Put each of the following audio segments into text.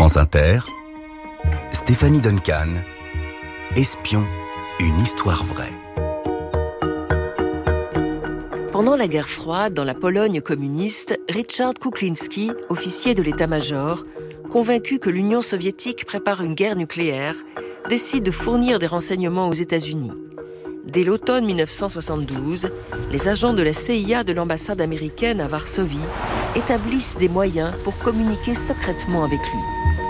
France Inter, Stéphanie Duncan, Espion, une histoire vraie. Pendant la guerre froide, dans la Pologne communiste, Richard Kuklinski, officier de l'état-major, convaincu que l'Union soviétique prépare une guerre nucléaire, décide de fournir des renseignements aux États-Unis. Dès l'automne 1972, les agents de la CIA de l'ambassade américaine à Varsovie établissent des moyens pour communiquer secrètement avec lui.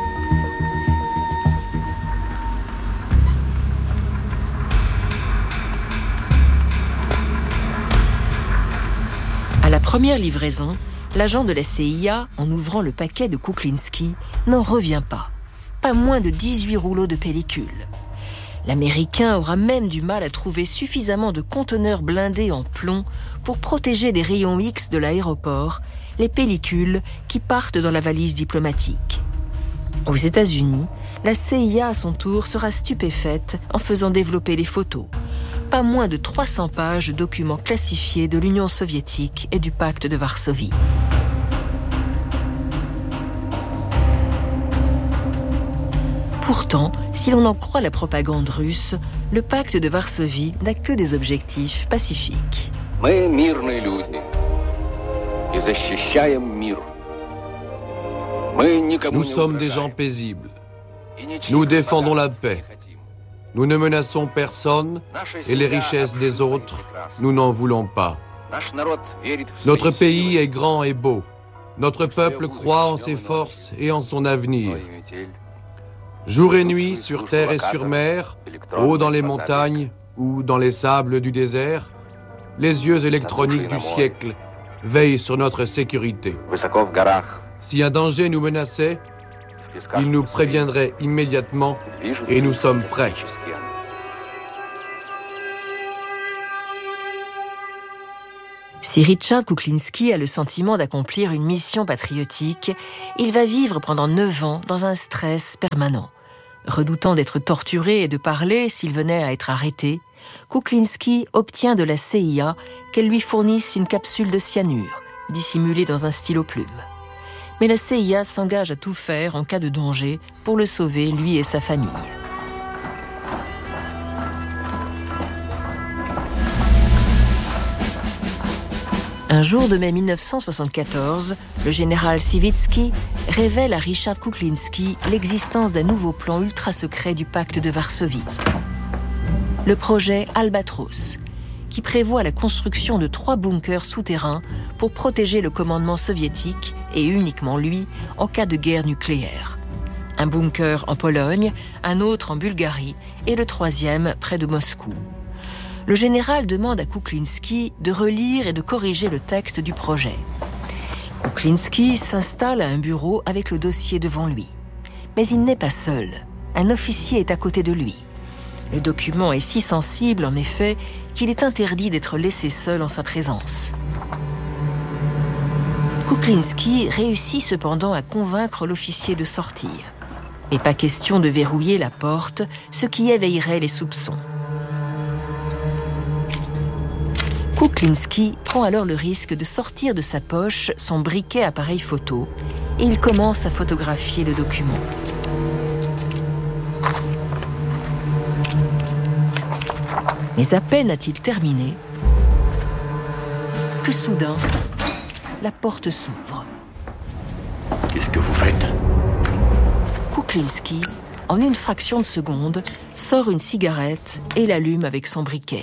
À la première livraison, l'agent de la CIA, en ouvrant le paquet de Kuklinski, n'en revient pas. Pas moins de 18 rouleaux de pellicule. L'Américain aura même du mal à trouver suffisamment de conteneurs blindés en plomb pour protéger des rayons X de l'aéroport les pellicules qui partent dans la valise diplomatique. Aux États-Unis, la CIA à son tour sera stupéfaite en faisant développer les photos. Pas moins de 300 pages de documents classifiés de l'Union soviétique et du pacte de Varsovie. Pourtant, si l'on en croit la propagande russe, le pacte de Varsovie n'a que des objectifs pacifiques. Nous sommes des gens paisibles. Nous défendons la paix. Nous ne menaçons personne et les richesses des autres, nous n'en voulons pas. Notre pays est grand et beau. Notre peuple croit en ses forces et en son avenir. Jour et nuit, sur terre et sur mer, haut dans les montagnes ou dans les sables du désert, les yeux électroniques du siècle veillent sur notre sécurité. Si un danger nous menaçait, ils nous préviendraient immédiatement et nous sommes prêts. Si Richard Kuklinski a le sentiment d'accomplir une mission patriotique, il va vivre pendant 9 ans dans un stress permanent. Redoutant d'être torturé et de parler s'il venait à être arrêté, Kuklinski obtient de la CIA qu'elle lui fournisse une capsule de cyanure, dissimulée dans un stylo-plume. Mais la CIA s'engage à tout faire en cas de danger pour le sauver, lui et sa famille. Un jour de mai 1974, le général Sivitsky révèle à Richard Kuklinski l'existence d'un nouveau plan ultra-secret du pacte de Varsovie. Le projet Albatros, qui prévoit la construction de 3 bunkers souterrains pour protéger le commandement soviétique, et uniquement lui, en cas de guerre nucléaire. Un bunker en Pologne, un autre en Bulgarie et le 3e près de Moscou. Le général demande à Kuklinski de relire et de corriger le texte du projet. Kuklinski s'installe à un bureau avec le dossier devant lui. Mais il n'est pas seul. Un officier est à côté de lui. Le document est si sensible, en effet, qu'il est interdit d'être laissé seul en sa présence. Kuklinski réussit cependant à convaincre l'officier de sortir. Mais pas question de verrouiller la porte, ce qui éveillerait les soupçons. Kuklinski prend alors le risque de sortir de sa poche son briquet appareil photo et il commence à photographier le document. Mais à peine a-t-il terminé que soudain, la porte s'ouvre. Qu'est-ce que vous faites ? Kuklinski, en une fraction de seconde, sort une cigarette et l'allume avec son briquet.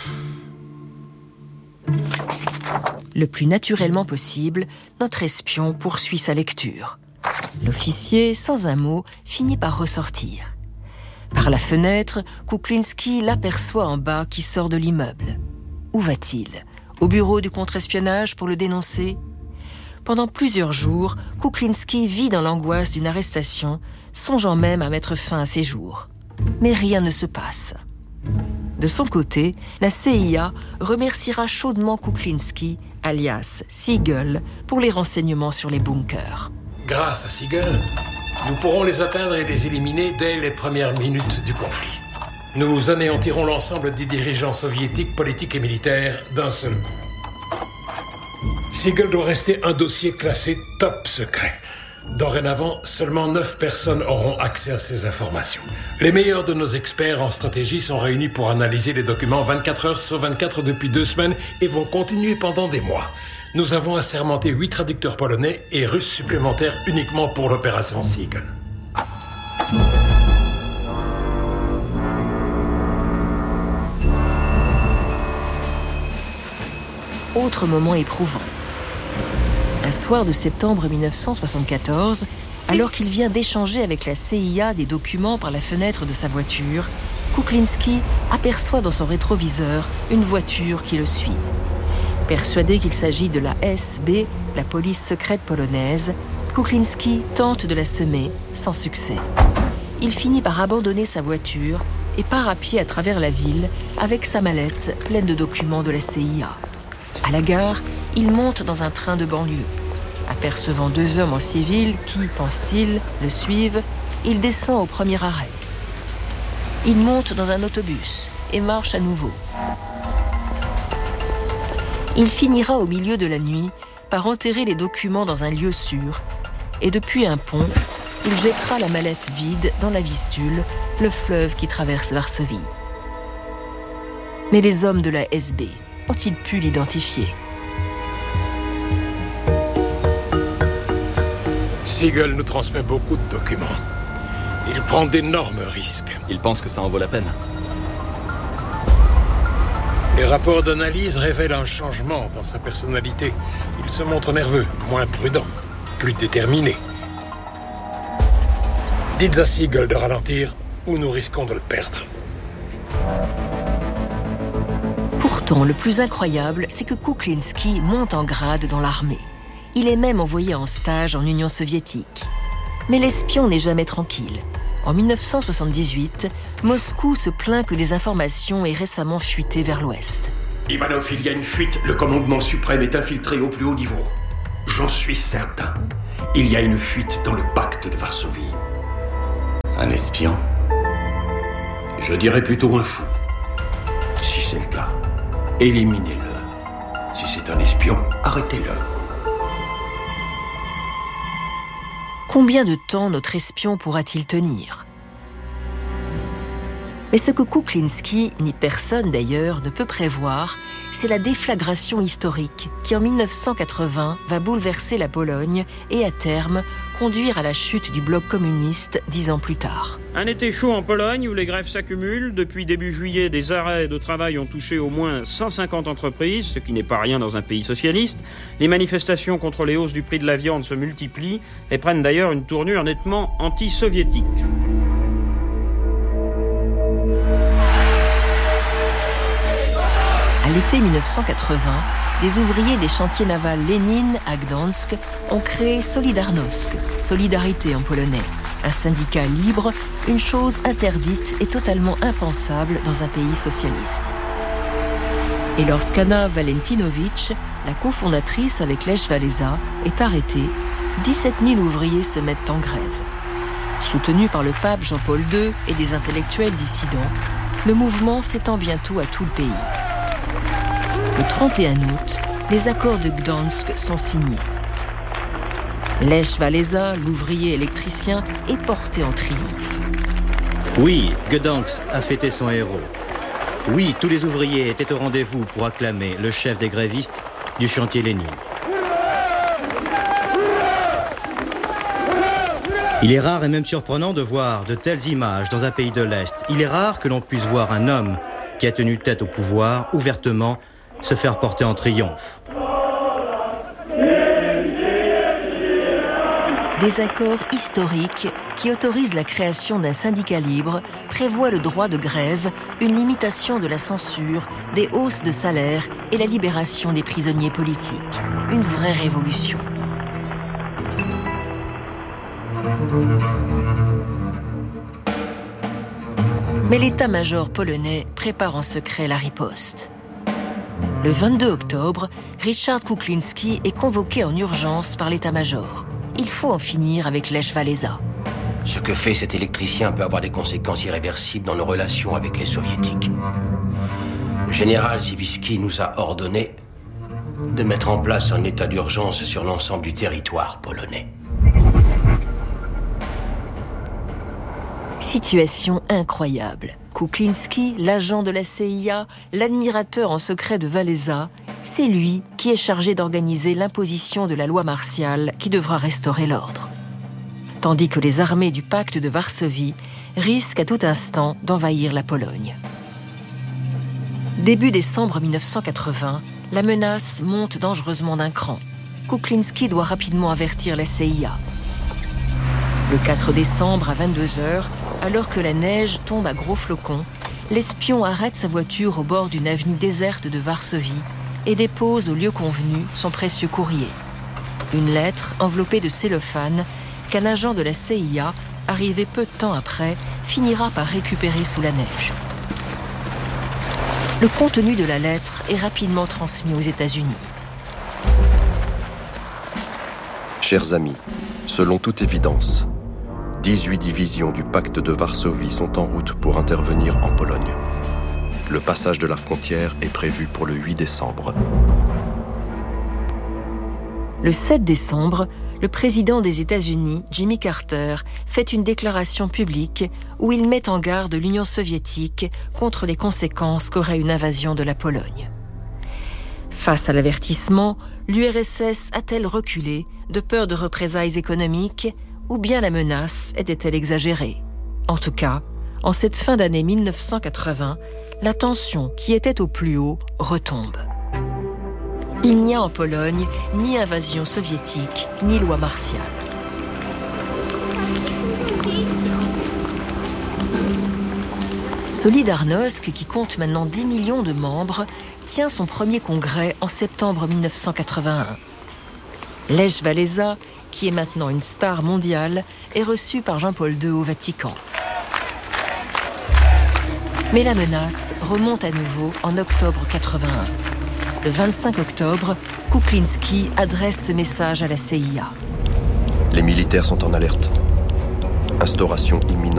Le plus naturellement possible, notre espion poursuit sa lecture. L'officier, sans un mot, finit par ressortir. Par la fenêtre, Kuklinski l'aperçoit en bas qui sort de l'immeuble. Où va-t-il ? Au bureau du contre-espionnage pour le dénoncer ? Pendant plusieurs jours, Kuklinski vit dans l'angoisse d'une arrestation, songeant même à mettre fin à ses jours. Mais rien ne se passe. De son côté, la CIA remerciera chaudement Kuklinski, alias Siegel, pour les renseignements sur les bunkers. Grâce à Siegel, nous pourrons les atteindre et les éliminer dès les premières minutes du conflit. Nous anéantirons l'ensemble des dirigeants soviétiques, politiques et militaires d'un seul coup. Siegel doit rester un dossier classé top secret. Dorénavant, seulement 9 personnes auront accès à ces informations. Les meilleurs de nos experts en stratégie sont réunis pour analyser les documents 24 heures sur 24 depuis 2 semaines et vont continuer pendant des mois. Nous avons assermenté 8 traducteurs polonais et russes supplémentaires uniquement pour l'opération Seagull. Autre moment éprouvant. Un soir de septembre 1974, alors qu'il vient d'échanger avec la CIA des documents par la fenêtre de sa voiture, Kuklinski aperçoit dans son rétroviseur une voiture qui le suit. Persuadé qu'il s'agit de la SB, la police secrète polonaise, Kuklinski tente de la semer sans succès. Il finit par abandonner sa voiture et part à pied à travers la ville avec sa mallette pleine de documents de la CIA. À la gare, il monte dans un train de banlieue. Apercevant 2 hommes en civil qui, pense-t-il, le suivent, il descend au premier arrêt. Il monte dans un autobus et marche à nouveau. Il finira au milieu de la nuit par enterrer les documents dans un lieu sûr et depuis un pont, il jettera la mallette vide dans la Vistule, le fleuve qui traverse Varsovie. Mais les hommes de la SB ont-ils pu l'identifier ? Seagull nous transmet beaucoup de documents. Il prend d'énormes risques. Il pense que ça en vaut la peine. Les rapports d'analyse révèlent un changement dans sa personnalité. Il se montre nerveux, moins prudent, plus déterminé. Dites à Seagull de ralentir ou nous risquons de le perdre. Pourtant, le plus incroyable, c'est que Kuklinski monte en grade dans l'armée. Il est même envoyé en stage en Union soviétique. Mais l'espion n'est jamais tranquille. En 1978, Moscou se plaint que des informations aient récemment fuité vers l'Ouest. Ivanov, il y a une fuite. Le commandement suprême est infiltré au plus haut niveau. J'en suis certain. Il y a une fuite dans le pacte de Varsovie. Un espion ? Je dirais plutôt un fou. Si c'est le cas, éliminez-le. Si c'est un espion, arrêtez-le. Combien de temps notre espion pourra-t-il tenir ? Mais ce que Kuklinski, ni personne d'ailleurs, ne peut prévoir, c'est la déflagration historique qui, en 1980, va bouleverser la Pologne et, à terme, conduire à la chute du bloc communiste 10 ans plus tard. Un été chaud en Pologne où les grèves s'accumulent. Depuis début juillet, des arrêts de travail ont touché au moins 150 entreprises, ce qui n'est pas rien dans un pays socialiste. Les manifestations contre les hausses du prix de la viande se multiplient et prennent d'ailleurs une tournure nettement anti-soviétique. À l'été 1980, des ouvriers des chantiers navals Lénine à Gdansk ont créé Solidarnosc, Solidarité en polonais, un syndicat libre, une chose interdite et totalement impensable dans un pays socialiste. Et lorsqu'Anna Valentinowicz, la cofondatrice avec Lech Walesa, est arrêtée, 17 000 ouvriers se mettent en grève. Soutenu par le pape Jean-Paul II et des intellectuels dissidents, le mouvement s'étend bientôt à tout le pays. Le 31 août, les accords de Gdansk sont signés. Lech Walesa, l'ouvrier électricien, est porté en triomphe. Oui, Gdansk a fêté son héros. Oui, tous les ouvriers étaient au rendez-vous pour acclamer le chef des grévistes du chantier Lénine. Il est rare et même surprenant de voir de telles images dans un pays de l'Est. Il est rare que l'on puisse voir un homme qui a tenu tête au pouvoir ouvertement se faire porter en triomphe. Des accords historiques qui autorisent la création d'un syndicat libre prévoient le droit de grève, une limitation de la censure, des hausses de salaire et la libération des prisonniers politiques. Une vraie révolution. Mais l'état-major polonais prépare en secret la riposte. Le 22 octobre, Richard Kuklinski est convoqué en urgence par l'état-major. Il faut en finir avec Lech Walesa. Ce que fait cet électricien peut avoir des conséquences irréversibles dans nos relations avec les soviétiques. Le général Sivitsky nous a ordonné de mettre en place un état d'urgence sur l'ensemble du territoire polonais. Situation incroyable. Kuklinski, l'agent de la CIA, l'admirateur en secret de Wałęsa, c'est lui qui est chargé d'organiser l'imposition de la loi martiale qui devra restaurer l'ordre. Tandis que les armées du pacte de Varsovie risquent à tout instant d'envahir la Pologne. Début décembre 1980, la menace monte dangereusement d'un cran. Kuklinski doit rapidement avertir la CIA. Le 4 décembre à 22h, alors que la neige tombe à gros flocons, l'espion arrête sa voiture au bord d'une avenue déserte de Varsovie et dépose au lieu convenu son précieux courrier. Une lettre enveloppée de cellophane qu'un agent de la CIA, arrivé peu de temps après, finira par récupérer sous la neige. Le contenu de la lettre est rapidement transmis aux États-Unis. Chers amis, selon toute évidence, 18 divisions du pacte de Varsovie sont en route pour intervenir en Pologne. Le passage de la frontière est prévu pour le 8 décembre. Le 7 décembre, le président des États-Unis, Jimmy Carter, fait une déclaration publique où il met en garde l'Union soviétique contre les conséquences qu'aurait une invasion de la Pologne. Face à l'avertissement, l'URSS a-t-elle reculé de peur de représailles économiques ou bien la menace était-elle exagérée? En tout cas, en cette fin d'année 1980, la tension qui était au plus haut retombe. Il n'y a en Pologne ni invasion soviétique, ni loi martiale. Solidarnosc, qui compte maintenant 10 millions de membres, tient son premier congrès en septembre 1981. Lech Wałęsa, qui est maintenant une star mondiale, est reçu par Jean-Paul II au Vatican. Mais la menace remonte à nouveau en octobre 81. Le 25 octobre, Kuklinski adresse ce message à la CIA. Les militaires sont en alerte. Instauration imminente